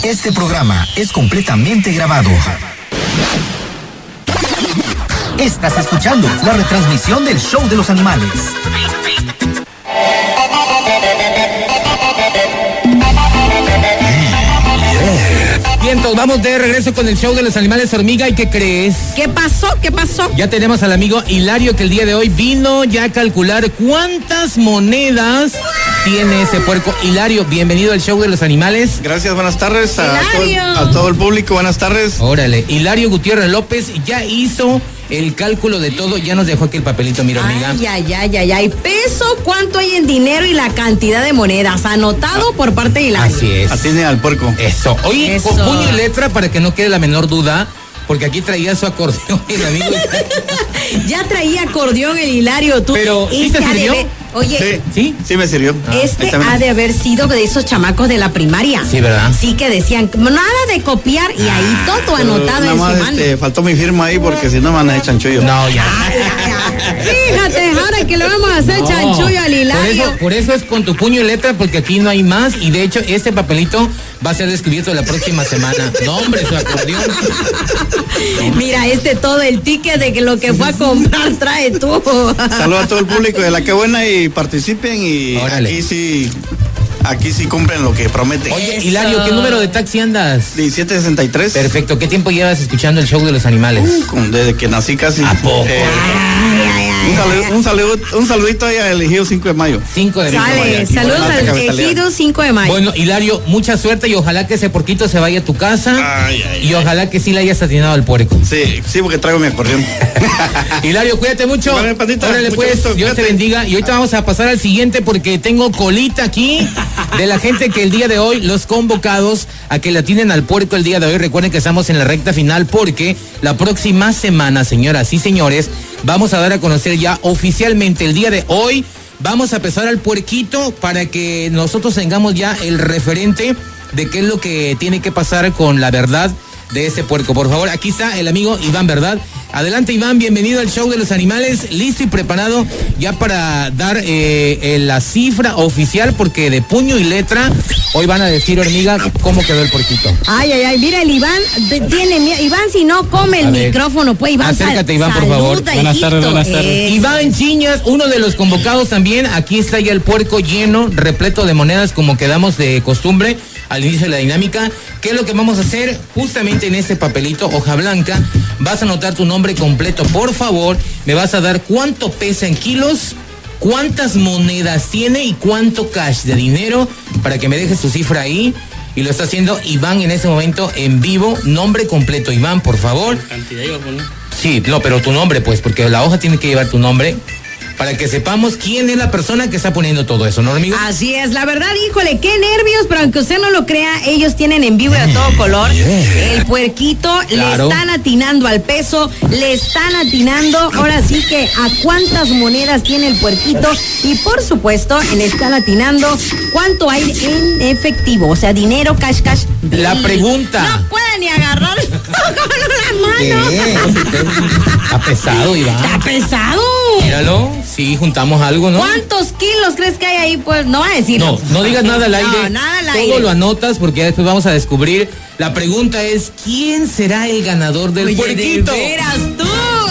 Este programa es completamente grabado. Estás escuchando la retransmisión del Show de los Animales. Bien, entonces vamos de regreso con el Show de los Animales, Hormiga. ¿Y qué crees? ¿Qué pasó? ¿Qué pasó? Ya tenemos al amigo Hilario, que el día de hoy vino ya a calcular cuántas monedas tiene ese puerco. Hilario, bienvenido al Show de los Animales. Gracias, buenas tardes a todo el público, buenas tardes. Órale, Hilario Gutiérrez López ya hizo el cálculo de todo, ya nos dejó aquí el papelito, mira, hormiga. Ay. Peso, cuánto hay en dinero y la cantidad de monedas. Anotado por parte de Hilario. Así es. Atiende al puerco. Eso. Oye, con puño y letra para que no quede la menor duda, porque aquí traía su acordeón el amigo. Ya traía acordeón el Hilario, tú. Pero, ¿sí te sirvió? Oye, sí me sirvió. Ha de haber sido de esos chamacos de la primaria. Sí, ¿verdad? Sí, que decían, nada de copiar, y ahí todo anotado en su mano. Faltó mi firma ahí porque si no me van a hacer chanchullo. No, ya. Fíjate, ahora que le vamos a hacer chanchullo al Hilario. Por eso es con tu puño y letra, porque aquí no hay más. Y de hecho, este papelito va a ser descubierto la próxima semana. No, hombre, su acordeón. Mira, todo el ticket de que lo que fue a comprar trae tú. Saludos a todo el público de La Que Buena y participen y aquí sí cumplen lo que prometen. Oye, Hilario, ¿qué número de taxi andas? 1763. Perfecto. ¿Qué tiempo llevas escuchando el Show de los Animales? Desde que nací casi. ¿A poco? Un saludito ahí al Ejido 5 de mayo. 5 de mayo. Saludos al Ejido 5 de mayo. Bueno, Hilario, mucha suerte y ojalá que ese porquito se vaya a tu casa. Y ojalá que sí le hayas atinado al puerco. Sí, porque traigo mi acordeón. Hilario, cuídate mucho. Vale, Patita, órale, pues, gusto, Dios te bendiga. Y ahorita vamos a pasar al siguiente porque tengo colita aquí de la gente que el día de hoy, los convocados a que le atinen al puerco el día de hoy. Recuerden que estamos en la recta final porque la próxima semana, señoras y señores, vamos a dar a conocer ya oficialmente el día de hoy. Vamos a pesar al puerquito para que nosotros tengamos ya el referente de qué es lo que tiene que pasar con la verdad de ese puerco. Por favor, aquí está el amigo Iván, ¿verdad? Adelante, Iván, bienvenido al Show de los Animales, listo y preparado ya para dar la cifra oficial, porque de puño y letra hoy van a decir, hormiga, cómo quedó el puerquito. Ay, mira, el Iván tiene miedo. Iván, si no come el micrófono, pues Iván. Acércate, Iván, por favor. Buenas tardes. Iván Chiñas, uno de los convocados también. Aquí está ya el puerco lleno, repleto de monedas, como quedamos de costumbre al inicio de la dinámica. ¿Qué es lo que vamos a hacer? Justamente en este papelito, hoja blanca, vas a anotar tu nombre completo, por favor. Me vas a dar cuánto pesa en kilos, cuántas monedas tiene y cuánto cash de dinero, para que me dejes tu cifra ahí. Y lo está haciendo Iván en ese momento en vivo. Nombre completo, Iván, por favor. ¿Cantidad iba a poner? Sí, no, pero tu nombre, pues, porque la hoja tiene que llevar tu nombre, para que sepamos quién es la persona que está poniendo todo eso, ¿no, amigo? Así es, la verdad, híjole, qué nervios, pero aunque usted no lo crea, ellos tienen en vivo y a todo color. El puerquito, claro. Le están atinando al peso, le están atinando, ahora sí que a cuántas monedas tiene el puerquito, y por supuesto, le están atinando cuánto hay en efectivo, o sea, dinero, cash. La pregunta. No puede ni agarrar con la mano. Está pesado, Iván. Está pesado. Míralo, sí, juntamos algo, ¿no? ¿Cuántos kilos crees que hay ahí? Pues no va a decir. No digas nada al aire. No, nada al aire. Todo lo anotas porque ya después vamos a descubrir. La pregunta es, ¿quién será el ganador del puerquito? ¿De veras tú?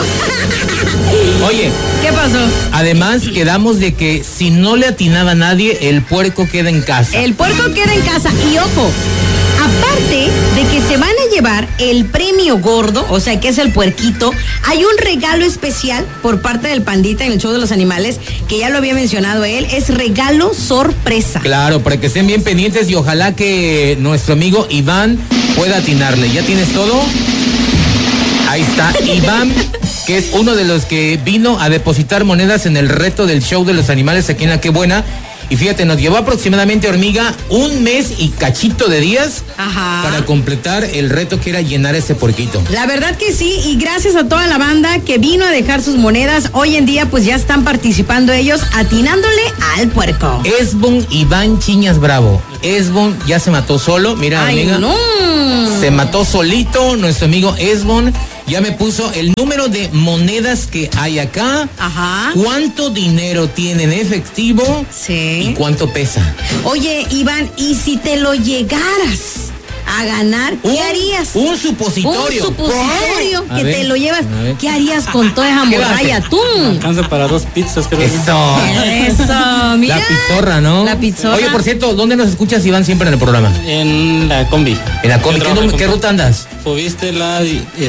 Oye, ¿qué pasó? Además, quedamos de que si no le atinaba a nadie, el puerco queda en casa. El puerco queda en casa. Y ojo, aparte de que se van a llevar el premio gordo, o sea, que es el puerquito, hay un regalo especial por parte del Pandita en el Show de los Animales, que ya lo había mencionado él, es regalo sorpresa. Claro, para que estén bien pendientes y ojalá que nuestro amigo Iván pueda atinarle. ¿Ya tienes todo? Ahí está, Iván, que es uno de los que vino a depositar monedas en el reto del Show de los Animales aquí en La Que Buena. Y fíjate, nos llevó aproximadamente, hormiga, 1 mes y cachito de días para completar el reto que era llenar ese puerquito. La verdad que sí, y gracias a toda la banda que vino a dejar sus monedas, hoy en día pues ya están participando ellos, atinándole al puerco. Esbon Iván Chiñas Bravo. Esbon ya se mató solo, mira, amiga. No. Se mató solito, nuestro amigo Esbon. Ya me puso el número de monedas que hay acá. ¿Cuánto dinero tiene en efectivo? Sí. ¿Y cuánto pesa? Oye, Iván, ¿y si te lo llegaras a ganar, ¿qué harías? Un supositorio. Un supositorio que te lo llevas. ¿Qué harías con toda esa morralla tú? Alcanza para 2 pizzas, creo. Eso, mira. La pizzorra, ¿no? La pizzorra. Oye, por cierto, ¿dónde nos escuchas, Iván, siempre en el programa? En la combi. En la combi. ¿Qué ruta andas? ¿Subiste la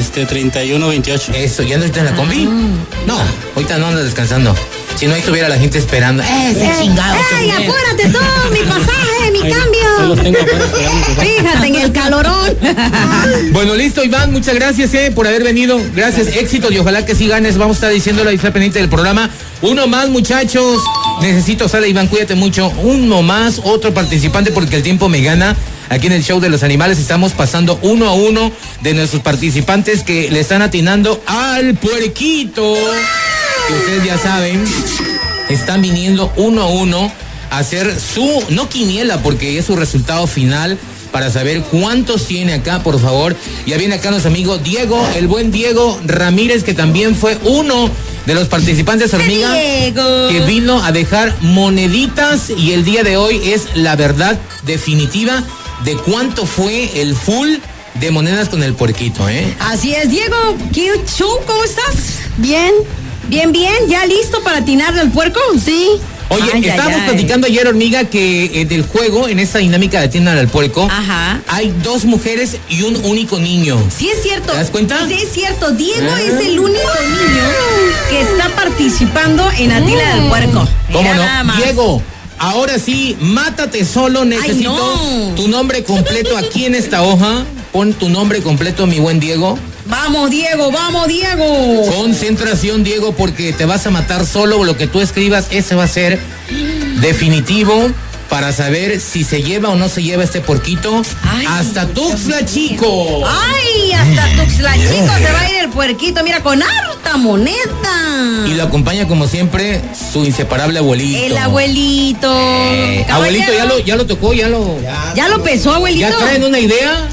3128? Eso, ¿ya no estás en la combi? No, ahorita no andas descansando. Si no, ahí estuviera la gente esperando. ¡Ese chingado! ¡Ey, apúrate tú! ¡Mi pasaje, mi cambio! Yo los tengo afuera esperando. Fíjate en el calorón. Bueno, listo, Iván, muchas gracias por haber venido. Gracias, éxito y ojalá que sí ganes. Vamos a estar diciéndolo ahí, está pendiente del programa. Uno más, muchachos. Necesito, sale Iván, cuídate mucho. Uno más, otro participante porque el tiempo me gana. Aquí en el show de los animales estamos pasando 1 a 1 de nuestros participantes que le están atinando al puerquito. Que ustedes ya saben, están viniendo 1 a 1 a hacer su, no quiniela, porque es su resultado final para saber cuántos tiene acá, por favor. Ya viene acá nuestro amigo Diego, el buen Diego Ramírez, que también fue uno de los participantes, hormiga, que vino a dejar moneditas y el día de hoy es la verdad definitiva de cuánto fue el full de monedas con el puerquito, Así es, Diego, ¿qué show? ¿Cómo estás? Bien. Bien, ¿ya listo para atinarle al puerco? Sí. Oye, estábamos platicando ayer, hormiga, que del juego, en esta dinámica de atiendan al puerco, hay 2 mujeres y un único niño. Sí, es cierto. ¿Te das cuenta? Sí, es cierto. Diego es el único niño que está participando en Atiendan al puerco. ¿Cómo no? Diego, ahora sí, mátate solo, necesito tu nombre completo aquí en esta hoja. Pon tu nombre completo, mi buen Diego. Vamos, Diego, vamos, Diego. Concentración, Diego, porque te vas a matar solo. Lo que tú escribas, ese va a ser definitivo para saber si se lleva o no se lleva este puerquito. Hasta Tuxtla Chico. Ay, hasta Tuxtla Chico se va a ir el puerquito, mira, con harta moneda. Y lo acompaña como siempre su inseparable abuelito. El abuelito. Abuelito, ya lo tocó, ya lo pesó, abuelito. ¿Ya traen una idea?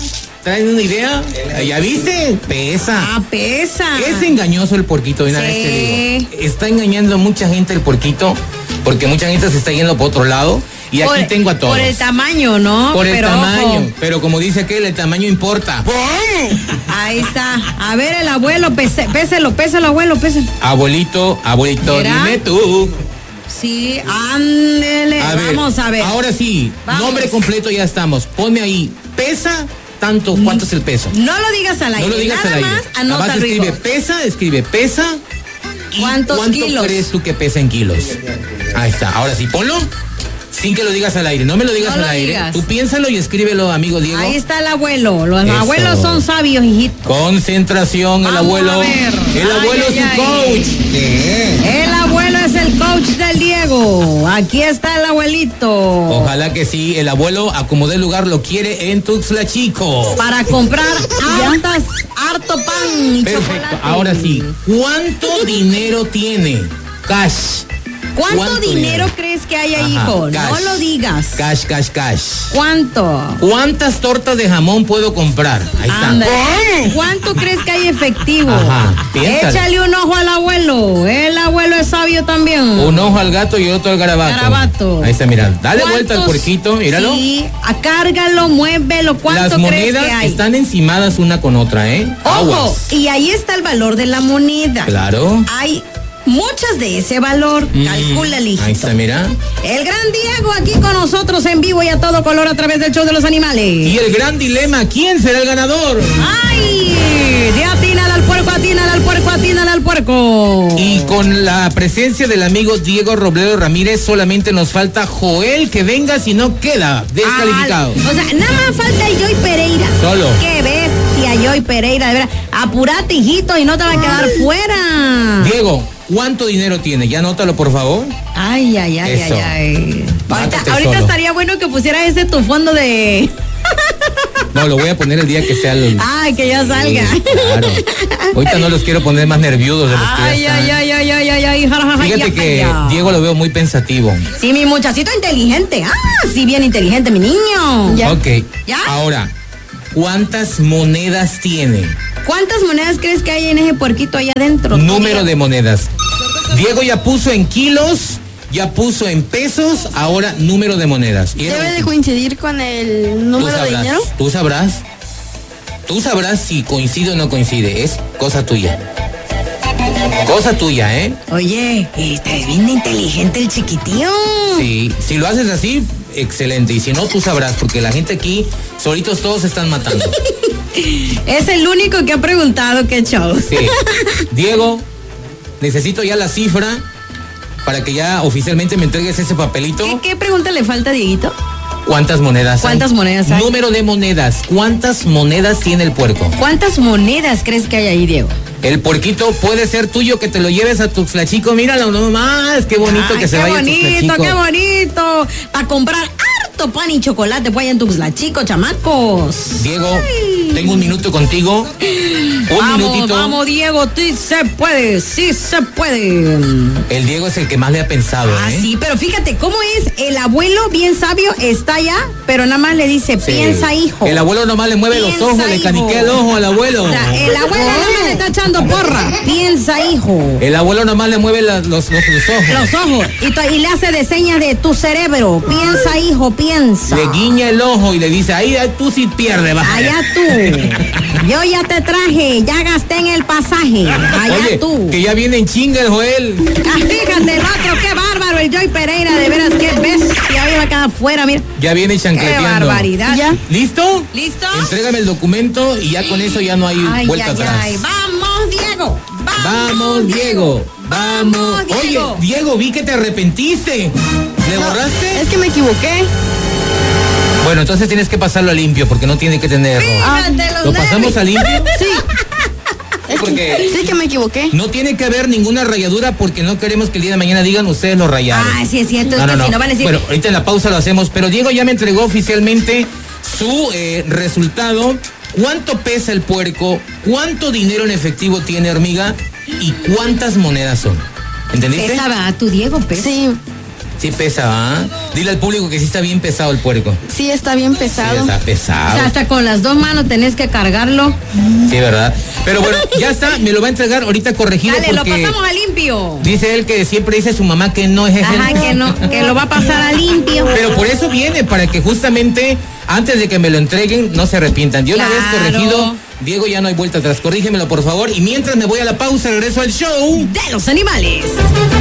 ¿Ya viste? Pesa. Pesa. Es engañoso el puerquito, una vez te digo. Está engañando a mucha gente el puerquito, porque mucha gente se está yendo por otro lado. Y aquí tengo a todos. Por el tamaño, ¿no? Por el tamaño. Ojo. Pero como dice aquel, el tamaño importa. Ahí está. A ver, el abuelo, péselo, abuelo, péselo. Abuelito, ¿Mira? Dime tú. Sí, ándele. Vamos a ver. Ahora sí, nombre completo ya estamos. Ponme ahí, pesa tanto, ¿cuánto es el peso? No lo digas al aire. No lo digas al aire. Nada más escribe pesa. ¿Cuántos kilos? ¿Cuánto crees tú que pesa en kilos? Ahí está. Ahora sí, ponlo. Sin que lo digas al aire, no me lo digas al aire. Tú piénsalo y escríbelo, amigo Diego. Ahí está el abuelo. Los abuelos son sabios, hijito. Concentración, el abuelo. El abuelo es su coach. El abuelo es el coach del Diego. Aquí está el abuelito. Ojalá que sí, el abuelo acomode el lugar, lo quiere en Tuxtla Chico. Para comprar harto pan y perfecto. Chocolate. Ahora sí, ¿cuánto dinero tiene? Cash. ¿Cuánto dinero crees que hay ahí, hijo? Cash. No lo digas. Cash. ¿Cuánto? ¿Cuántas tortas de jamón puedo comprar? Ahí está. ¿Cuánto crees que hay efectivo? Piénsale. Échale un ojo al abuelo. El abuelo es sabio también. Un ojo al gato y otro al garabato. Ahí está, mira. Dale vuelta al puerquito, míralo. Sí, acárgalo, muévelo. ¿Cuánto Las crees que hay? monedas están encimadas una con otra, Ojo, Aguas. y ahí está el valor de la moneda. Claro. Hay muchas de ese valor. Calcúlale, hijito. Ahí está, mira. El gran Diego aquí con nosotros en vivo y a todo color a través del show de los animales. Y el gran dilema, ¿quién será el ganador? ¡Ay! De atínale al puerco, atínale al puerco, atínale al puerco. Y con la presencia del amigo Diego Robledo Ramírez, solamente nos falta Joel que venga, si no queda descalificado. O sea, nada más falta Joy Pereira. Solo. ¡Qué bestia, Joy Pereira! De verdad, apurate, hijito, y no te va a quedar fuera. Diego, ¿cuánto dinero tiene? Ya anótalo, por favor. Ay. Ahorita estaría bueno que pusieras ese tu fondo de... No, lo voy a poner el día que sea el... Ay, que ya salga. Sí, claro. Ahorita no los quiero poner más nerviosos de los que ya están. Fíjate que Diego lo veo muy pensativo. Sí, mi muchachito inteligente. Sí, bien inteligente, mi niño. ¿Ya? Ok. ¿Ya? Ahora, ¿cuántas monedas tiene? ¿Cuántas monedas crees que hay en ese puerquito ahí adentro? Número de monedas. Diego ya puso en kilos, ya puso en pesos, ahora número de monedas. ¿Debe de coincidir con el número de dinero? Tú sabrás si coincide o no coincide. Es cosa tuya. Cosa tuya, ¿eh? Oye, estás bien inteligente el chiquitío. Sí, si lo haces así, excelente. Y si no, tú sabrás, porque la gente aquí, solitos todos se están matando. Es el único que ha preguntado qué show. Sí. Diego, necesito ya la cifra para que ya oficialmente me entregues ese papelito. ¿Qué pregunta le falta, Dieguito? ¿Cuántas monedas ¿Cuántas hay? monedas hay? Número de monedas. ¿Cuántas monedas tiene el puerco? ¿Cuántas monedas crees que hay ahí, Diego? El puerquito puede ser tuyo, que te lo lleves a Tuxtlachico. Míralo nomás, qué bonito que se vaya a Tuxtlachico. ¡Qué bonito! Para comprar harto pan y chocolate, pues allá en Tuxtlachico, chamacos. Diego, tengo un minuto contigo. Minutito. Vamos, Diego, sí se puede. El Diego es el que más le ha pensado, ¿eh? Sí, pero fíjate cómo es. El abuelo, bien sabio, está allá, pero nada más le dice, piensa, hijo. El abuelo nomás le mueve los ojos, le caniquea el ojo al abuelo. O sea, el abuelo nada más le está echando porra. Piensa, hijo. El abuelo nomás le mueve los ojos. Los ojos. Y le hace de señas de tu cerebro. Piensa, hijo, piensa. Le guiña el ojo y le dice, ahí tú sí pierdes, vas. Allá tú. Yo ya te traje, ya gasté en el pasaje. Allá Oye, tú. que ya viene en chinga el Joel. Fíjate, el otro, qué bárbaro, el Joy Pereira, de veras, qué bestia, hoy va a quedar afuera, mira. Ya viene chancleteando. Qué barbaridad. ¿Ya? ¿Listo? ¿Listo? Entrégame el documento y ya con eso ya no hay vuelta atrás. Vamos, Diego. Vamos, Diego. Vamos. Diego. Oye, Diego, vi que te arrepentiste. ¿Le borraste? Es que me equivoqué. Bueno, entonces tienes que pasarlo a limpio porque no tiene que tener error. Fíjate los ¿Lo pasamos a limpio? Sí. Porque Sí que me equivoqué. no tiene que haber ninguna rayadura porque no queremos que el día de mañana digan ustedes lo rayaron. Sí, es cierto. No. Si no van a decir... Bueno, ahorita en la pausa lo hacemos, pero Diego ya me entregó oficialmente su resultado. ¿Cuánto pesa el puerco? ¿Cuánto dinero en efectivo tiene, hormiga? ¿Y cuántas monedas son? ¿Entendiste? Pesa, ¿verdad? Tu Diego, pesa. Sí, Sí pesa, ¿ah? Dile al público que sí está bien pesado el puerco. sí está bien Sí, pesado. está O pesado. sea, hasta con las dos manos tenés que cargarlo. Sí, ¿verdad? Pero bueno, ya está, me lo va a entregar ahorita corregido. Dale, lo porque pasamos a limpio. dice él que siempre dice su mamá que no es ejemplo. Ajá, que no, que lo va a pasar a limpio. Pero por eso viene, para que justamente antes de que me lo entreguen no se arrepientan. Yo una vez Claro. corregido, Diego, ya no hay vuelta atrás. Corrígemelo, por favor. Y mientras me voy a la pausa, regreso al show De los animales.